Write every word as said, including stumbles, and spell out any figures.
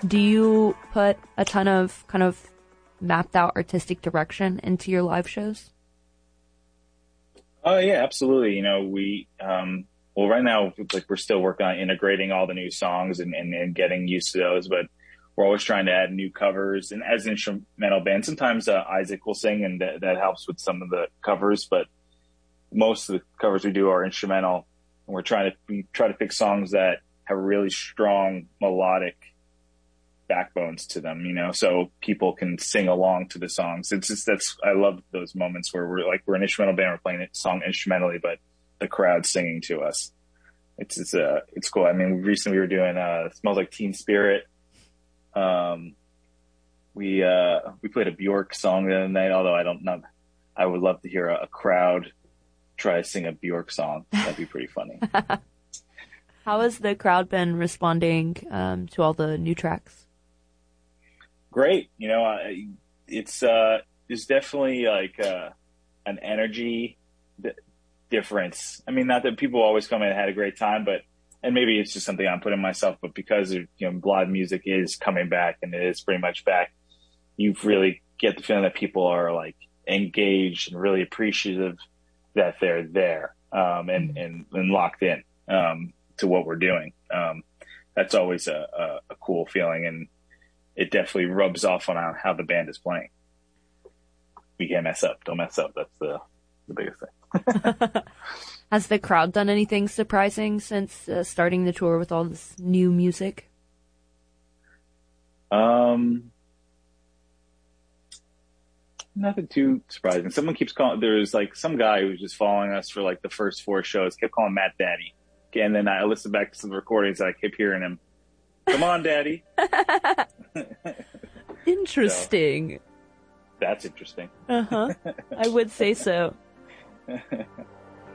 Do you put a ton of kind of mapped out artistic direction into your live shows? Oh yeah, absolutely. You know, we um well right now like we're still working on integrating all the new songs and, and, and getting used to those, but we're always trying to add new covers. And as an instrumental band, sometimes uh, Isaac will sing and that, that helps with some of the covers, but most of the covers we do are instrumental. And we're trying to we try to pick songs that have really strong melodic backbones to them, you know, so people can sing along to the songs. It's just that's I love those moments where we're like we're an instrumental band, we're playing a song instrumentally, but the crowd's singing to us. It's it's uh it's cool. I mean, recently we were doing uh Smells Like Teen Spirit. Um, we uh we played a Bjork song the other night. Although I don't know, I would love to hear a, a crowd try to sing a Bjork song. That'd be pretty funny. How has the crowd been responding um, to all the new tracks? Great. You know, I, it's, uh, there's definitely like, uh, an energy d- difference. I mean, not that people always come in and had a great time, but, and maybe it's just something I'm putting myself, but because of, you know, live music is coming back and it is pretty much back, you really get the feeling that people are like engaged and really appreciative that they're there, um, and, and, and locked in, um, to what we're doing. Um, that's always a, a, a cool feeling. And, it definitely rubs off on how the band is playing. We can't mess up. Don't mess up. That's the the biggest thing. Has the crowd done anything surprising since uh, starting the tour with all this new music? Um, nothing too surprising. Someone keeps calling. There's like some guy who was just following us for like the first four shows. Kept calling Matt Daddy. And then I listened back to some recordings and I kept hearing him. Come on, Daddy. Interesting. So, that's interesting. Uh-huh. I would say so.